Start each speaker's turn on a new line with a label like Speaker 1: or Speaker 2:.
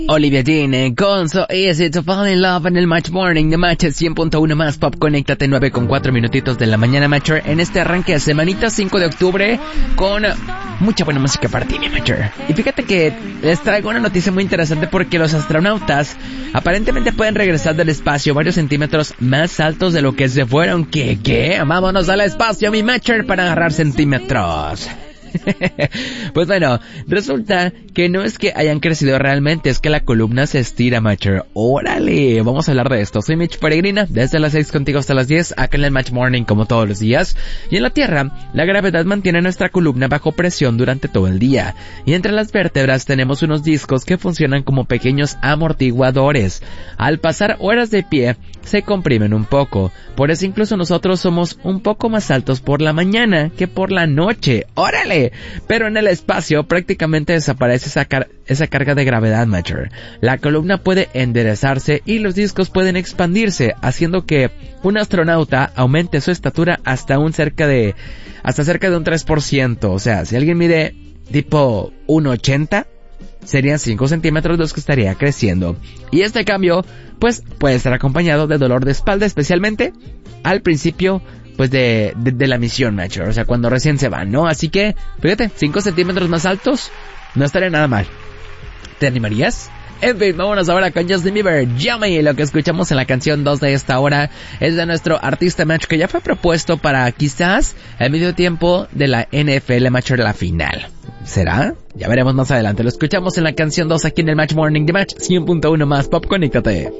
Speaker 1: Olivia Dean, con So Easy to Fall in Love en el Match Morning de Match 100.1 más Pop. Conéctate 9:04 minutitos de la mañana, Matcher, en este arranque de semanita 5 de octubre con mucha buena música para ti, mi Matcher. Y fíjate que les traigo una noticia muy interesante porque los astronautas aparentemente pueden regresar del espacio varios centímetros más altos de lo que se fueron. ¿Qué? Vámonos al espacio, mi Matcher, para agarrar centímetros. Pues bueno, resulta que no es que hayan crecido realmente, es que la columna se estira, Matcher. ¡Órale! Vamos a hablar de esto. Soy Mitch Peregrina, desde las 6 contigo hasta las 10, acá en el Match Morning como todos los días. Y en la Tierra, la gravedad mantiene nuestra columna bajo presión durante todo el día. Y entre las vértebras tenemos unos discos que funcionan como pequeños amortiguadores. Al pasar horas de pie, se comprimen un poco. Por eso incluso nosotros somos un poco más altos por la mañana que por la noche. ¡Órale! Pero en el espacio prácticamente desaparece esa carga de gravedad, Matcher. La columna puede enderezarse y los discos pueden expandirse, haciendo que un astronauta aumente su estatura hasta cerca de un 3%. O sea, si alguien mide tipo 1.80, serían 5 centímetros los que estaría creciendo. Y este cambio, pues, puede estar acompañado de dolor de espalda, especialmente al principio, pues, de la misión, Matcher. O sea, cuando recién se van, ¿no? Así que, fíjate, 5 centímetros más altos, no estaría nada mal. ¿Te animarías? En fin, vámonos ahora con Justin Bieber, Yummy. Lo que escuchamos en la canción 2 de esta hora es de nuestro artista, Match, que ya fue propuesto para quizás el medio tiempo de la NFL, Match, la final. ¿Será? Ya veremos más adelante. Lo escuchamos en la canción 2 aquí en el Match Morning de Match 100.1 más Pop. Conéctate.